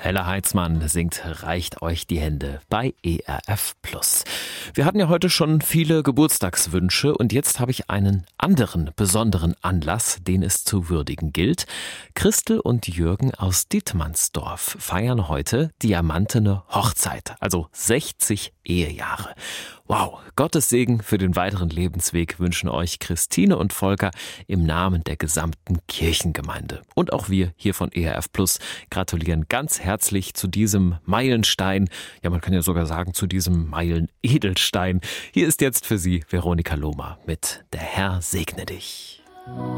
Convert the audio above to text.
Hella Heitzmann singt Reicht euch die Hände bei ERF Plus. Wir hatten ja heute schon viele Geburtstagswünsche und jetzt habe ich einen anderen besonderen Anlass, den es zu würdigen gilt. Christel und Jürgen aus Dietmannsdorf feiern heute diamantene Hochzeit, also 60 Ehejahre. Wow, Gottes Segen für den weiteren Lebensweg wünschen euch Christine und Volker im Namen der gesamten Kirchengemeinde. Und auch wir hier von ERF Plus gratulieren ganz herzlich zu diesem Meilenstein. Ja, man kann ja sogar sagen, zu diesem Meilenedelstein. Hier ist jetzt für Sie Veronika Lohmer mit Der Herr segne dich.